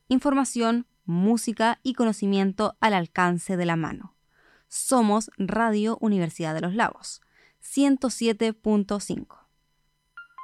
Información, música y conocimiento al alcance de la mano. Somos Radio Universidad de los Lagos, 107.5.